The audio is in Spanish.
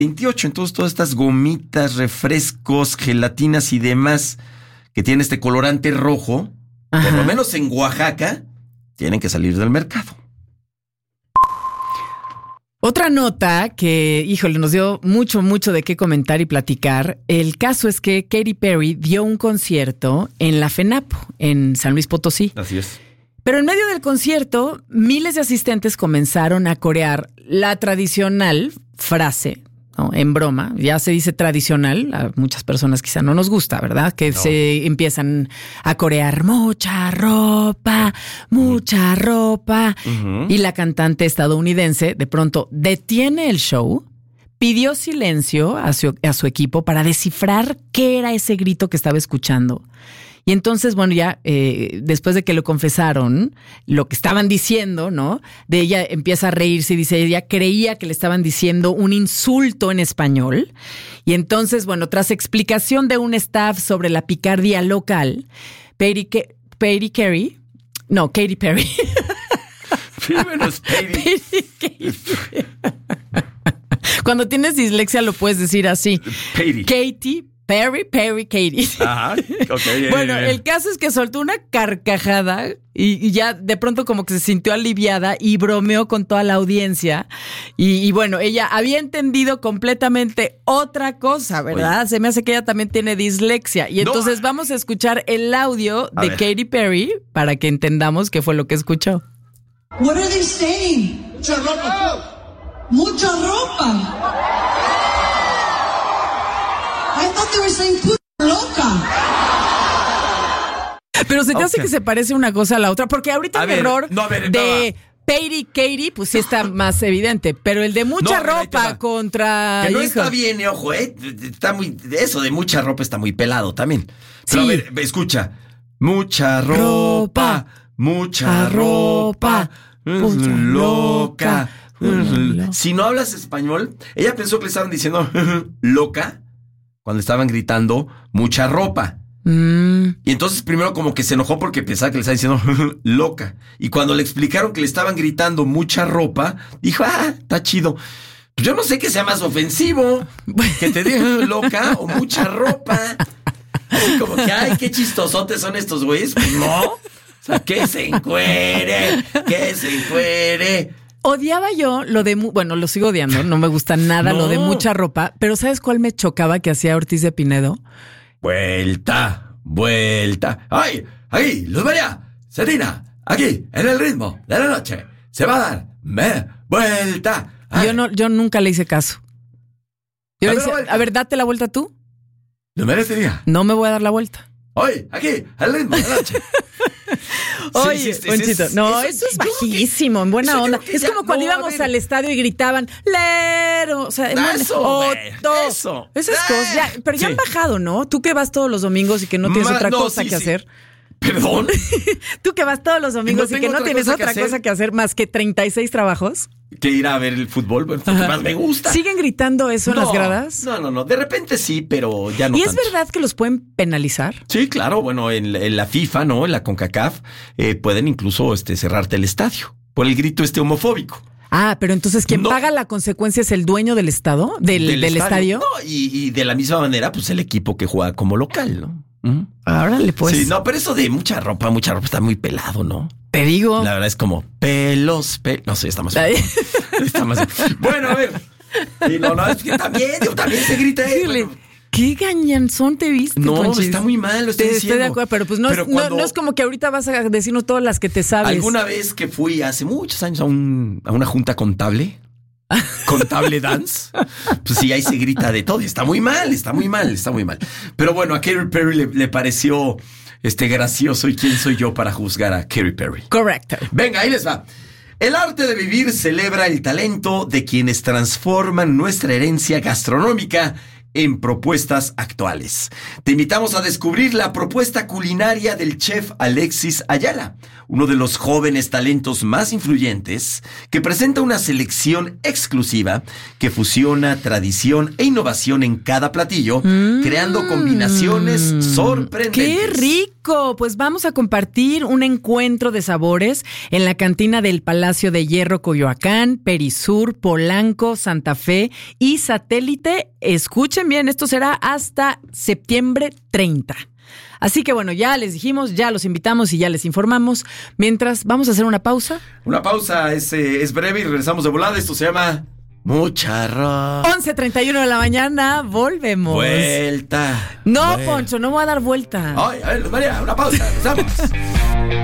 28. Entonces, todas estas gomitas, refrescos, gelatinas y demás que tienen este colorante rojo, por lo menos en Oaxaca, tienen que salir del mercado. Otra nota que, híjole, nos dio mucho de qué comentar y platicar. El caso es que Katy Perry dio un concierto en la FENAPO, en San Luis Potosí. Así es. Pero en medio del concierto, miles de asistentes comenzaron a corear la tradicional frase, ¿no? En broma, ya se dice tradicional, a muchas personas quizá no nos gusta, ¿verdad? Que se empiezan a corear mucha ropa, y la cantante estadounidense de pronto detiene el show, pidió silencio a su equipo para descifrar qué era ese grito que estaba escuchando. Y entonces, bueno, ya después de que lo confesaron, lo que estaban diciendo, ¿no? De ella empieza a reírse y dice, ella creía que le estaban diciendo un insulto en español. Y entonces, bueno, tras explicación de un staff sobre la picardía local, Katy Perry. Cuando tienes dislexia lo puedes decir así. Katy Katy. Ajá, okay. Bueno, el caso es que soltó una carcajada y ya de pronto como que se sintió aliviada y bromeó con toda la audiencia. Y bueno, ella había entendido completamente otra cosa, ¿verdad? Oye. Se me hace que ella también tiene dislexia. Y entonces vamos a escuchar el audio de Katy Perry para que entendamos qué fue lo que escuchó. What are they saying? Mucha ropa. Mucha ropa. I thought they were saying puta loca. Pero se te hace que se parece una cosa a la otra, porque ahorita el error de Katy, pues sí está más evidente, pero el de mucha ropa contra... Que no está bien, ojo, está muy... Eso de mucha ropa está muy pelado también. Pero sí. A ver, escucha. Mucha ropa, mucha ropa, loca. Si no hablas español, ella pensó que le estaban diciendo loca cuando estaban gritando mucha ropa. Y entonces primero como que se enojó porque pensaba que le estaban diciendo loca. Y cuando le explicaron que le estaban gritando mucha ropa, dijo, está chido. Pues yo no sé qué sea más ofensivo, que te digan loca o mucha ropa. Así como que, ay, qué chistosotes son estos güeyes. Pues no. O sea, que se encuere. Odiaba yo lo de... Bueno, lo sigo odiando. No me gusta nada lo de mucha ropa. Pero ¿sabes cuál me chocaba que hacía Ortiz de Pinedo? Vuelta. ¡Ay! Aquí, Luz María, Celina, aquí, en el ritmo de la noche. Se va a dar vuelta. Ay. Yo nunca le hice caso. Yo le decía, a ver, date la vuelta tú. Lo merecería. No me voy a dar la vuelta. Hoy, aquí, al ritmo de la noche. Oye, Ponchito, no, eso es bajísimo, en buena onda. Es como cuando íbamos al estadio y gritaban, Lero, o sea, eso. Esas cosas, ya, pero ya han bajado, ¿no? Tú que vas todos los domingos y que no tienes otra cosa que hacer. ¿Perdón? Tú que vas todos los domingos y que no tienes otra cosa que hacer más que 36 trabajos. Que ir a ver el fútbol, porque más me gusta. ¿Siguen gritando eso en las gradas? No. De repente sí, pero ya no. ¿Y es verdad que los pueden penalizar? Sí, claro. Bueno, en la FIFA, ¿no? En la CONCACAF, pueden incluso cerrarte el estadio por el grito homofóbico. Pero entonces quien paga la consecuencia es el dueño del estado, del estadio. No, y de la misma manera, pues el equipo que juega como local, ¿no? Órale, pues. Sí, no, pero eso de mucha ropa está muy pelado, ¿no? Te digo. La verdad es como pelos. No sé, está más. Bueno, a ver. Sí, no, es que también se grita. ¿Qué gañanzón te viste? No, Ponchis? Está muy mal, lo estoy diciendo. Estoy de acuerdo, pero pues no es como que ahorita vas a decirnos todas las que te sabes. Alguna vez que fui hace muchos años a una junta contable dance, pues sí, ahí se grita de todo y está muy mal. Pero bueno, a Katy Perry le pareció gracioso, y quién soy yo para juzgar a Katy Perry. Correcto. Venga, ahí les va. El arte de vivir celebra el talento de quienes transforman nuestra herencia gastronómica en propuestas actuales. Te invitamos a descubrir la propuesta culinaria del chef Alexis Ayala, uno de los jóvenes talentos más influyentes, que presenta una selección exclusiva que fusiona tradición e innovación en cada platillo, creando combinaciones sorprendentes. ¡Qué rico! México. Pues vamos a compartir un encuentro de sabores en la cantina del Palacio de Hierro, Coyoacán, Perisur, Polanco, Santa Fe y Satélite. Escuchen bien, esto será hasta septiembre 30. Así que bueno, ya les dijimos, ya los invitamos y ya les informamos. Mientras, vamos a hacer una pausa. Una pausa es breve y regresamos de volada. Esto se llama Mucha Ropa. 11:31 de la mañana, volvemos. Vuelta. No, Poncho, no voy a dar vuelta. Ay, a ver, María, una pausa. Regresamos.